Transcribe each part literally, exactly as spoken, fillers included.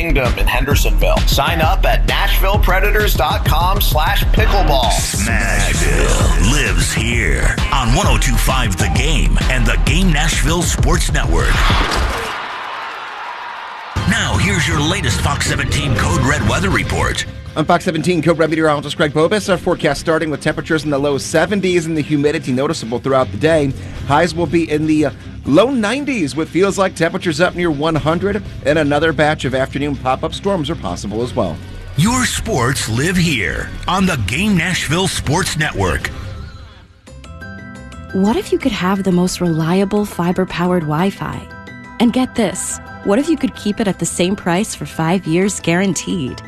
Kingdom in Hendersonville. Sign up at Nashville Predators dot com slash pickleball. Smashville lives here on one oh two point five The Game and the Game Nashville Sports Network. Now, here's your latest Fox seventeen Code Red weather report. On Fox seventeen, Code Red meteorologist Greg Bobus. Our forecast starting with temperatures in the low seventies and the humidity noticeable throughout the day. Highs will be in the low nineties with feels like temperatures up near one hundred, and another batch of afternoon pop-up storms are possible as well. Your sports live here on the Game Nashville Sports Network. What if you could have the most reliable fiber-powered Wi-Fi? And get this, what if you could keep it at the same price for five years guaranteed?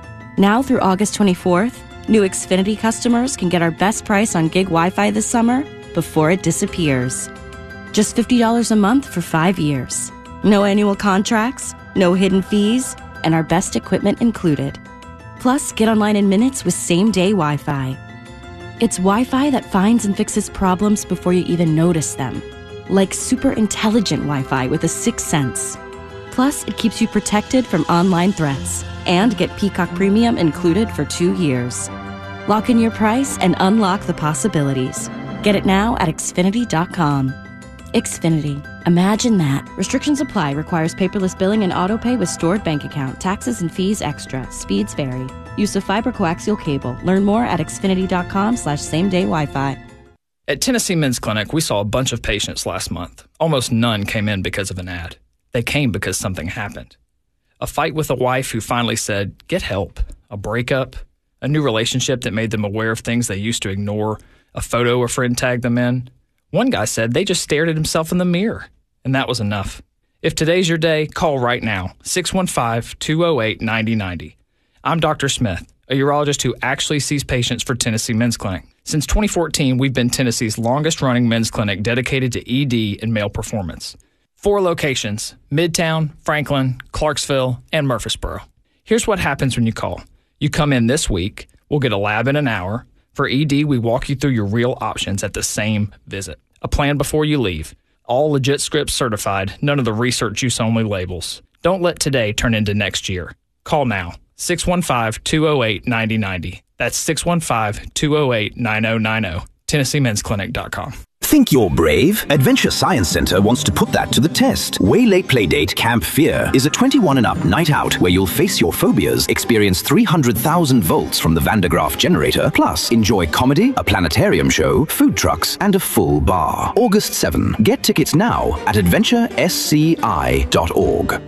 Now through August twenty-fourth, new Xfinity customers can get our best price on gig Wi-Fi this summer before it disappears. Just fifty dollars a month for five years. No annual contracts, no hidden fees, and our best equipment included. Plus, get online in minutes with same-day Wi-Fi. It's Wi-Fi that finds and fixes problems before you even notice them. Like super intelligent Wi-Fi with a sixth sense. Plus, it keeps you protected from online threats. And get Peacock Premium included for two years. Lock in your price and unlock the possibilities. Get it now at Xfinity dot com. Xfinity. Imagine that. Restrictions apply. Requires paperless billing and autopay with stored bank account. Taxes and fees extra. Speeds vary. Use of fiber coaxial cable. Learn more at Xfinity dot com slash same day Wi-Fi. At Tennessee Men's Clinic, we saw a bunch of patients last month. Almost none came in because of an ad. They came because something happened. A fight with a wife who finally said, get help. A breakup. A new relationship that made them aware of things they used to ignore. A photo a friend tagged them in. One guy said they just stared at himself in the mirror, and that was enough. If today's your day, call right now, six one five, two oh eight, nine oh nine oh. I'm Doctor Smith, a urologist who actually sees patients for Tennessee Men's Clinic. Since twenty fourteen, we've been Tennessee's longest-running men's clinic dedicated to E D and male performance. Four locations, Midtown, Franklin, Clarksville, and Murfreesboro. Here's what happens when you call. You come in this week, we'll get a lab in an hour. For E D, we walk you through your real options at the same visit. A plan before you leave. All legit scripts certified, none of the research use only labels. Don't let today turn into next year. Call now, six one five, two oh eight, nine oh nine oh. That's six one five, two oh eight, nine oh nine oh. Tennessee Men's Clinic dot com. Think you're brave? Adventure Science Center wants to put that to the test. Way Late Playdate Camp Fear is a twenty-one and up night out where you'll face your phobias, experience three hundred thousand volts from the Van de Graaff generator, plus enjoy comedy, a planetarium show, food trucks, and a full bar. August seventh. Get tickets now at adventure s c i dot org.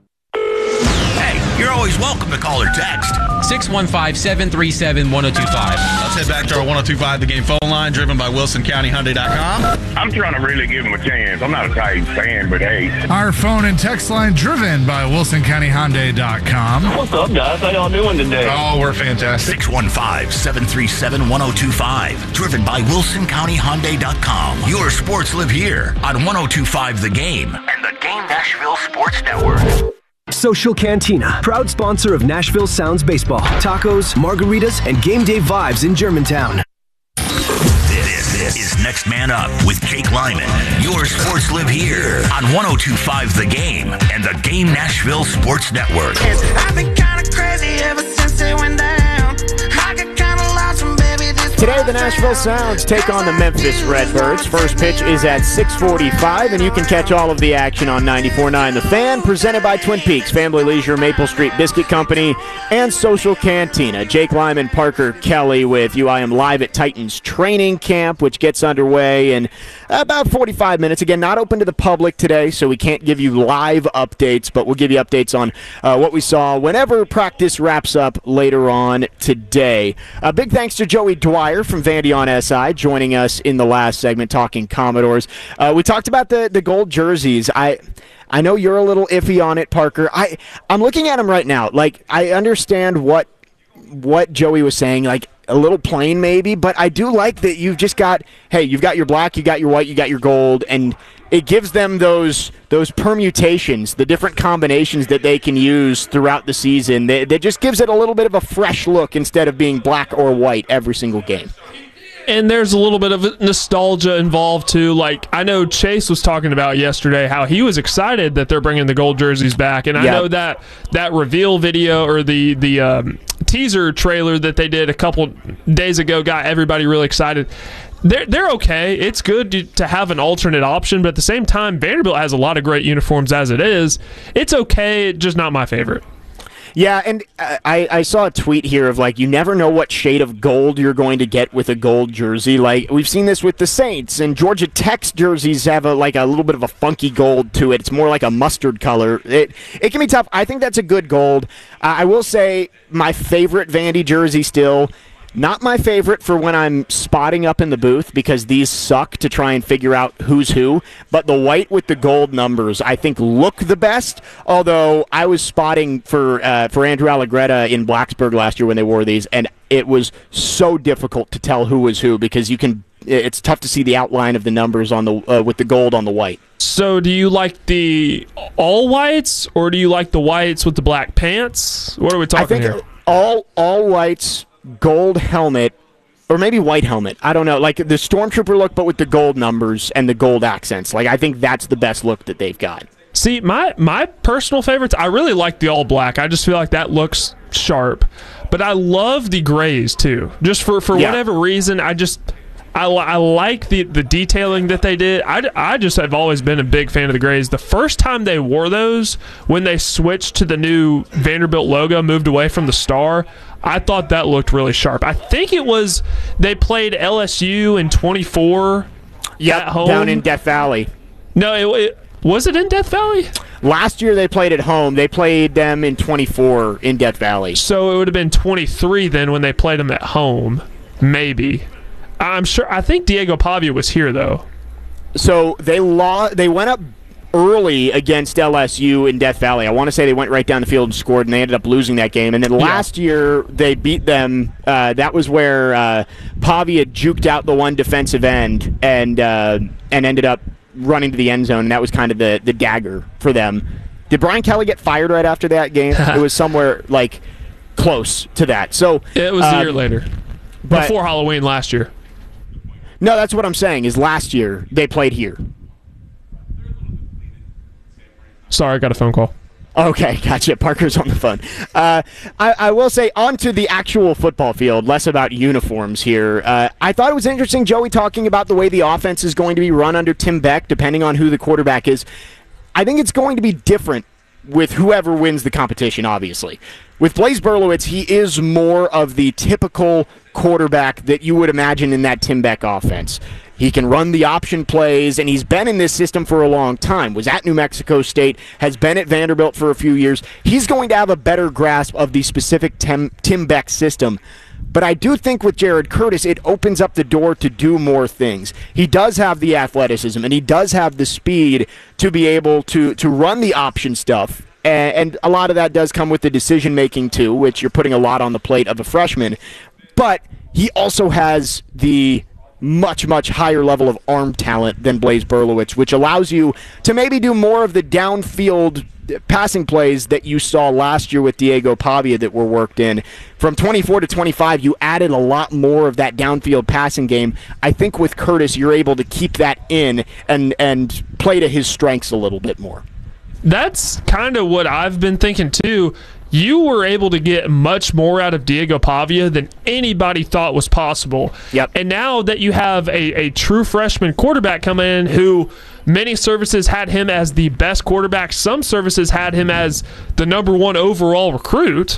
You're always welcome to call or text. six one five, seven three seven, one oh two five. Let's head back to our one oh two point five The Game phone line, driven by Wilson County Hyundai dot com. I'm trying to really give him a chance. I'm not a Titans fan, but hey. Our phone and text line, driven by Wilson County Hyundai dot com. What's up, guys? How y'all doing today? Oh, we're fantastic. six one five, seven three seven, one oh two five. Driven by Wilson County Hyundai dot com. Your sports live here on one oh two point five The Game and the Game Nashville Sports Network. Social Cantina, proud sponsor of Nashville Sounds Baseball. Tacos, margaritas, and game day vibes in Germantown. This, this is Next Man Up with Jake Lyman. Your sports live here on one oh two point five The Game and the Game Nashville Sports Network. I've been kind of crazy ever since it went down. I got kind of lost and baby this. Today, the Nashville Sounds take on the Memphis Redbirds. First pitch is at six forty-five, and you can catch all of the action on ninety-four point nine The Fan, presented by Twin Peaks, Family Leisure, Maple Street Biscuit Company, and Social Cantina. Jake Lyman, Parker Kelly with you. I am live at Titans training camp, which gets underway in about forty-five minutes. Again, not open to the public today, so we can't give you live updates, but we'll give you updates on uh, what we saw whenever practice wraps up later on today. A big thanks to Joey Dwyer from Vandy on S I joining us in the last segment talking Commodores. Uh, we talked about the, the gold jerseys. I I know you're a little iffy on it, Parker. I, I'm looking at them right now. Like, I understand what what Joey was saying, like a little plain maybe, but I do like that you've just got, hey, you've got your black, you got your white, you got your gold, and it gives them those those permutations, the different combinations that they can use throughout the season. That, that just gives it a little bit of a fresh look instead of being black or white every single game. And there's a little bit of nostalgia involved too. Like, I know Chase was talking about yesterday how he was excited that they're bringing the gold jerseys back, and I Yep. know that that reveal video or the the um, teaser trailer that they did a couple days ago got everybody really excited. They're they're okay. It's good to, to have an alternate option, but at the same time, Vanderbilt has a lot of great uniforms as it is. It's okay, just not my favorite. Yeah, and I, I saw a tweet here of, like, you never know what shade of gold you're going to get with a gold jersey. Like, we've seen this with the Saints, and Georgia Tech's jerseys have, a like, a little bit of a funky gold to it. It's more like a mustard color. It it can be tough. I think that's a good gold. Uh, I will say my favorite Vandy jersey still, not my favorite for when I'm spotting up in the booth because these suck to try and figure out who's who, but the white with the gold numbers I think look the best, although I was spotting for uh, for Andrew Allegretta in Blacksburg last year when they wore these, and it was so difficult to tell who was who because you can it's tough to see the outline of the numbers on the uh, with the gold on the white. So do you like the all whites or do you like the whites with the black pants? What are we talking I think here? all all whites, gold helmet, or maybe white helmet. I don't know. Like the Stormtrooper look, but with the gold numbers and the gold accents. Like I think that's the best look that they've got. See, my my personal favorites, I really like the all black. I just feel like that looks sharp. But I love the grays too. Just for, for Yeah. whatever reason, I just I, li- I like the, the detailing that they did. I, I just have always been a big fan of the grays. The first time they wore those, when they switched to the new Vanderbilt logo, moved away from the star, I thought that looked really sharp. I think it was they played L S U in twenty-four Yep, at home. down in Death Valley. No, it, it was it in Death Valley? Last year they played at home. They played them in twenty-four in Death Valley. So it would have been twenty-three then when they played them at home, maybe. I'm sure. I think Diego Pavia was here though. So they law they went up early against L S U in Death Valley. I want to say they went right down the field and scored, and they ended up losing that game. And then last yeah. year they beat them. Uh, that was where uh, Pavia juked out the one defensive end and uh, and ended up running to the end zone. And that was kind of the the dagger for them. Did Brian Kelly get fired right after that game? It was somewhere like close to that. So it was uh, a year later, but, before Halloween last year. No, that's what I'm saying, is last year they played here. Sorry, I got a phone call. Okay, gotcha. Parker's on the phone. Uh, I, I will say, on to the actual football field, less about uniforms here. Uh, I thought it was interesting, Joey, talking about the way the offense is going to be run under Tim Beck, depending on who the quarterback is. I think it's going to be different with whoever wins the competition, obviously. With Blaise Berlowitz, he is more of the typical quarterback that you would imagine in that Tim Beck offense. He can run the option plays, and he's been in this system for a long time. Was at New Mexico State, has been at Vanderbilt for a few years. He's going to have a better grasp of the specific Tim, Tim Beck system. But I do think with Jared Curtis, it opens up the door to do more things. He does have the athleticism, and he does have the speed to be able to, to run the option stuff. And, and a lot of that does come with the decision-making, too, which you're putting a lot on the plate of a freshman. But he also has the much, much higher level of arm talent than Blaise Berlowitz, which allows you to maybe do more of the downfield passing plays that you saw last year with Diego Pavia that were worked in. From twenty-four to twenty-five, you added a lot more of that downfield passing game. I think with Curtis, you're able to keep that in and, and play to his strengths a little bit more. That's kind of what I've been thinking, too. You were able to get much more out of Diego Pavia than anybody thought was possible. Yep. And now that you have a, a true freshman quarterback come in who many services had him as the best quarterback, some services had him as the number one overall recruit.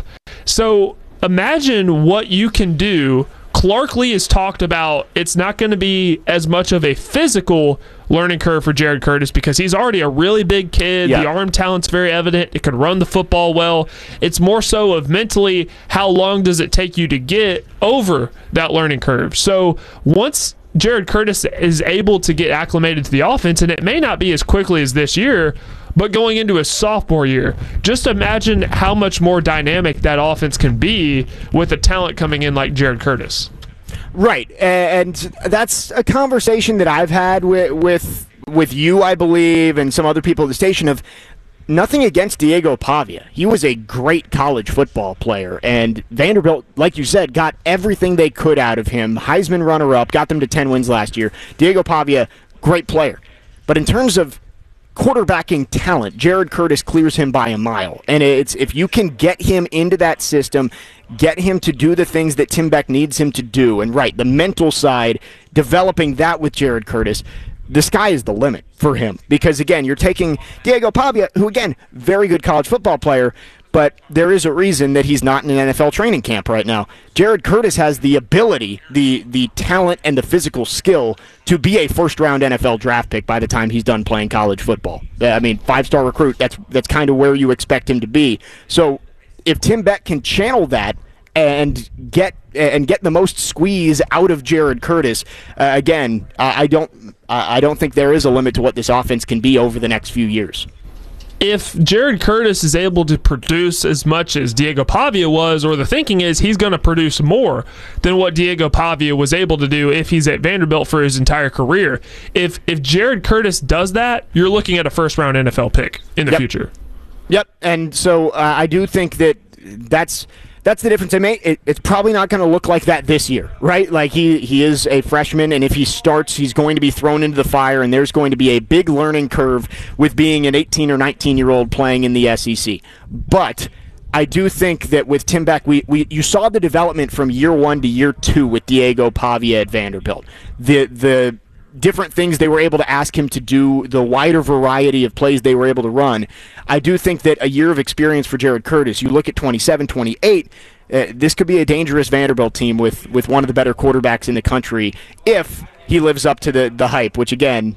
So imagine what you can do. Clark Lee has talked about it's not going to be as much of a physical learning curve for Jared Curtis because he's already a really big kid. Yeah. The arm talent's very evident. It can run the football well. It's more so of mentally how long does it take you to get over that learning curve. So once Jared Curtis is able to get acclimated to the offense, and it may not be as quickly as this year, but going into his sophomore year, just imagine how much more dynamic that offense can be with a talent coming in like Jared Curtis. Right, and that's a conversation that I've had with with with you, I believe, and some other people at the station of nothing against Diego Pavia. He was a great college football player, and Vanderbilt, like you said, got everything they could out of him. Heisman runner-up, got them to ten wins last year. Diego Pavia, great player. But in terms of quarterbacking talent, Jared Curtis clears him by a mile. And it's if you can get him into that system, get him to do the things that Tim Beck needs him to do, and right, the mental side, developing that with Jared Curtis, the sky is the limit for him. Because, again, you're taking Diego Pavia, who, again, very good college football player, but there is a reason that he's not in an N F L training camp right now. Jared Curtis has the ability, the the talent, and the physical skill to be a first-round N F L draft pick by the time he's done playing college football. I mean, five-star recruit, that's that's kind of where you expect him to be. So if Tim Beck can channel that and get and get the most squeeze out of Jared Curtis, uh, again, I, I don't I don't think there is a limit to what this offense can be over the next few years. If Jared Curtis is able to produce as much as Diego Pavia was, or the thinking is he's going to produce more than what Diego Pavia was able to do if he's at Vanderbilt for his entire career. If if Jared Curtis does that, you're looking at a first-round N F L pick in the Yep. future. Yep, and so uh, I do think that that's that's the difference. I mean, it, it's probably not going to look like that this year, right? Like he he is a freshman, and if he starts, he's going to be thrown into the fire, and there's going to be a big learning curve with being an eighteen or nineteen year old playing in the S E C. But I do think that with Tim Beck, we, we you saw the development from year one to year two with Diego Pavia at Vanderbilt. The the different things they were able to ask him to do, the wider variety of plays they were able to run. I do think that a year of experience for Jared Curtis, you look at twenty-seven, twenty-eight, uh, this could be a dangerous Vanderbilt team with, with one of the better quarterbacks in the country if he lives up to the, the hype, which, again,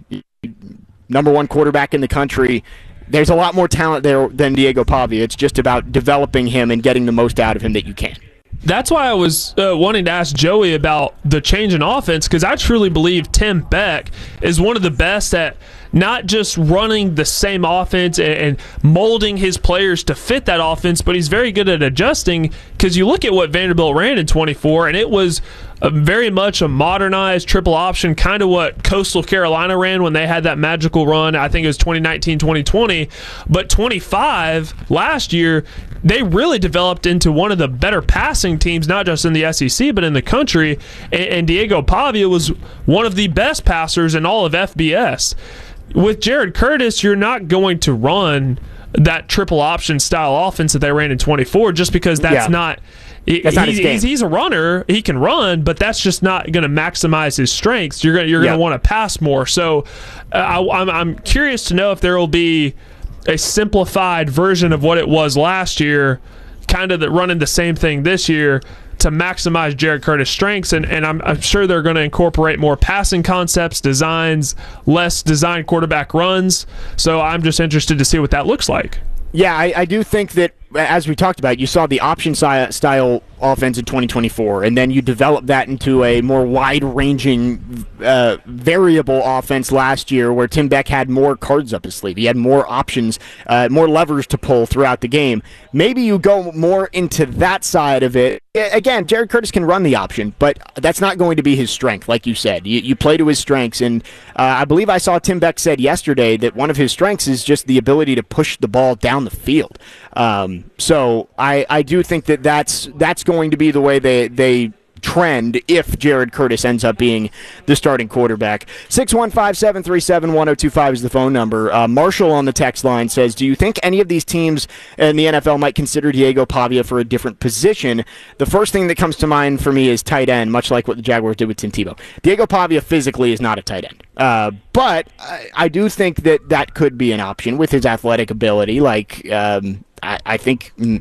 number one quarterback in the country. There's a lot more talent there than Diego Pavia. It's just about developing him and getting the most out of him that you can. That's why I was uh, wanting to ask Joey about the change in offense, because I truly believe Tim Beck is one of the best at not just running the same offense and, and molding his players to fit that offense, but he's very good at adjusting, because you look at what Vanderbilt ran in twenty-four, and it was a, very much a modernized triple option, kind of what Coastal Carolina ran when they had that magical run. I think it was twenty nineteen, twenty twenty. But twenty-five, last year, they really developed into one of the better passing teams, not just in the S E C, but in the country. And, and Diego Pavia was one of the best passers in all of F B S. With Jared Curtis, you're not going to run that triple option style offense that they ran in twenty-four, just because that's Yeah. not... He, That's not his game. he's, he's a runner. He can run, but that's just not going to maximize his strengths. You're going you're Yeah. going to want to pass more. So uh, I, I'm, I'm curious to know if there will be a simplified version of what it was last year, kind of the, running the same thing this year to maximize Jared Curtis' strengths. And, and I'm, I'm sure they're going to incorporate more passing concepts, designs, less design quarterback runs. So I'm just interested to see what that looks like. Yeah, I, I do think that, as we talked about, you saw the option si- style offense in twenty twenty-four, and then you developed that into a more wide-ranging, uh, variable offense last year, where Tim Beck had more cards up his sleeve. He had more options, uh, more levers to pull throughout the game. Maybe you go more into that side of it. Again, Jared Curtis can run the option, but that's not going to be his strength, like you said. You, you play to his strengths, and uh, I believe I saw Tim Beck said yesterday that one of his strengths is just the ability to push the ball down the field. Um, so I, I do think that that's that's going to be the way they they trend if Jared Curtis ends up being the starting quarterback. six one five, seven three seven, one oh two five is the phone number. Uh, Marshall on the text line says, do you think any of these teams in the N F L might consider Diego Pavia for a different position? The first thing that comes to mind for me is tight end, much like what the Jaguars did with Tim Tebow. Diego Pavia physically is not a tight end. Uh, but I, I do think that that could be an option with his athletic ability. Like, um, I, I think... Mm,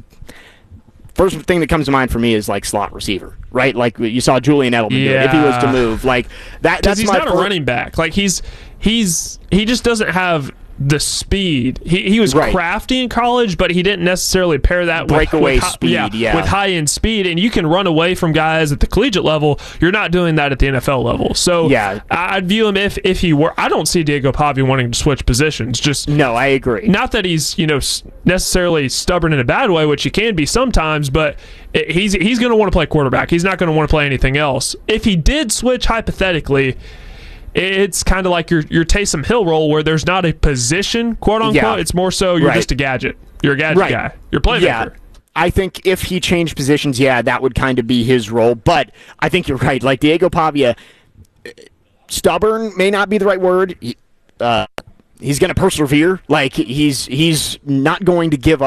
First thing that comes to mind for me is like slot receiver, right? Like you saw Julian Edelman do it, if he was to move, like that. That's he's my not a running back. Like he's he's he just doesn't have the speed. He he was Right. crafty in college, but he didn't necessarily pair that Breakaway with, with hi- speed, yeah, yeah. with high end speed. And you can run away from guys at the collegiate level. You're not doing that at the N F L level. So Yeah. I- I'd view him if if he were. I don't see Diego Pavia wanting to switch positions. Just no, I agree. Not that he's you know s- necessarily stubborn in a bad way, which he can be sometimes, but it, he's he's going to want to play quarterback. He's not going to want to play anything else. If he did switch hypothetically, it's kind of like your your Taysom Hill role where there's not a position, quote unquote. Yeah. It's more so you're Right. just a gadget. You're a gadget Right. guy. You're a playmaker. Yeah. I think if he changed positions, yeah, that would kind of be his role. But I think you're right. Like Diego Pavia, stubborn may not be the right word. He, uh, he's going to persevere. Like he's he's not going to give up.